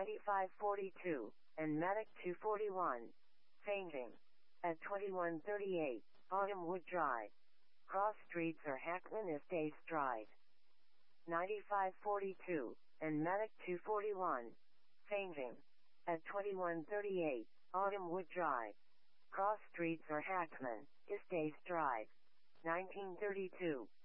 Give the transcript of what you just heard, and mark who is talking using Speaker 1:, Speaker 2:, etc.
Speaker 1: 9542, and Medic 241. Fainting. At 2138, Autumnwood Drive. Cross Streets or Hackman Estates Drive. 9542, and Medic 241. Fainting. At 2138, Autumnwood Drive. Cross Streets or Hackman Estates Drive. 1932.